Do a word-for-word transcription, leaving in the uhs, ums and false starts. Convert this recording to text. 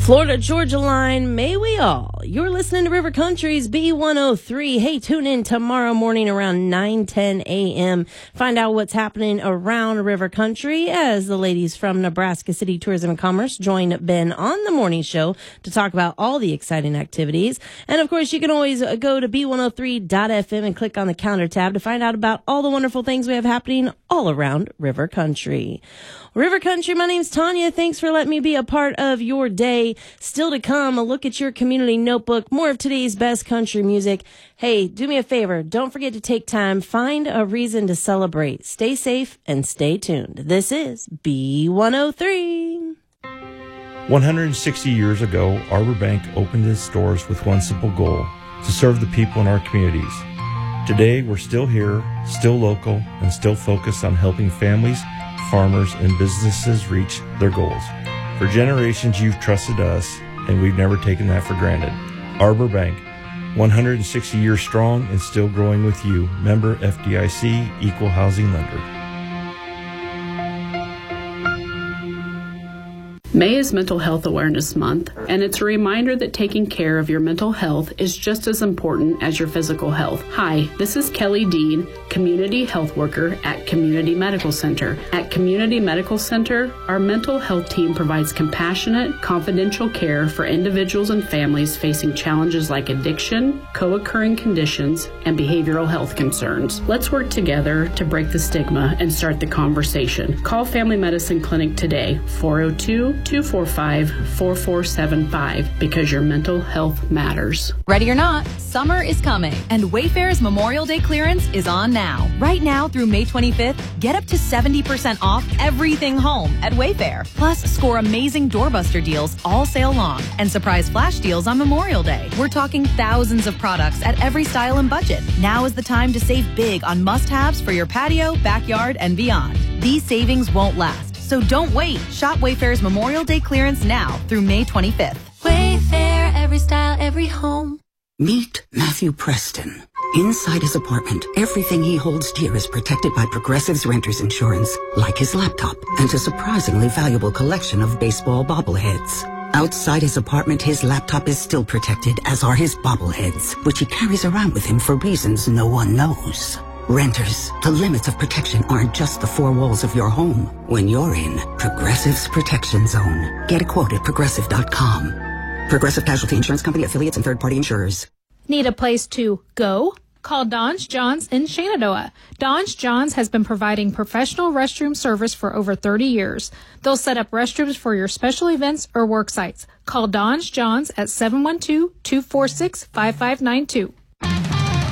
Florida Georgia line, may we all. You're listening to River Country's B one oh three. Hey, tune in tomorrow morning around nine ten a.m. Find out what's happening around River Country as the ladies from Nebraska City Tourism and Commerce join Ben on the morning show to talk about all the exciting activities. And of course, you can always go to b one oh three dot f m and click on the calendar tab to find out about all the wonderful things we have happening all around River Country. River Country, my name's Tanya. Thanks for letting me be a part of your day. Still to come, a look at your community notebook, more of today's best country music. Hey, do me a favor. Don't forget to take time. Find a reason to celebrate. Stay safe and stay tuned. This is B one oh three. one hundred sixty years ago, Arbor Bank opened its doors with one simple goal, to serve the people in our communities. Today, we're still here, still local, and still focused on helping families, farmers, and businesses reach their goals. For generations, you've trusted us, and we've never taken that for granted. Arbor Bank, one hundred sixty years strong and still growing with you. Member F D I C, Equal Housing Lender. May is Mental Health Awareness Month, and it's a reminder that taking care of your mental health is just as important as your physical health. Hi, this is Kelly Dean, Community Health Worker at Community Medical Center. At Community Medical Center, our mental health team provides compassionate, confidential care for individuals and families facing challenges like addiction, co-occurring conditions, and behavioral health concerns. Let's work together to break the stigma and start the conversation. Call Family Medicine Clinic today, four oh two, two four five, four four seven five, because your mental health matters. Ready or not, summer is coming, and Wayfair's Memorial Day clearance is on now. Right now through May twenty-fifth, get up to seventy percent off everything home at Wayfair. Plus, score amazing doorbuster deals all sale long and surprise flash deals on Memorial Day. We're talking thousands of products at every style and budget. Now is the time to save big on must-haves for your patio, backyard, and beyond. These savings won't last, so don't wait. Shop Wayfair's Memorial Day clearance now through May twenty-fifth. Wayfair, every style, every home. Meet Matthew Preston. Inside his apartment, everything he holds dear is protected by Progressive's renter's insurance, like his laptop and a surprisingly valuable collection of baseball bobbleheads. Outside his apartment, his laptop is still protected, as are his bobbleheads, which he carries around with him for reasons no one knows. Renters, the limits of protection aren't just the four walls of your home. When you're in Progressive's Protection Zone, get a quote at progressive dot com. Progressive Casualty Insurance Company, affiliates, and third-party insurers. Need a place to go? Call Don's Johns in Shenandoah. Don's Johns has been providing professional restroom service for over thirty years. They'll set up restrooms for your special events or work sites. Call Don's Johns at seven one two, two four six, five five nine two.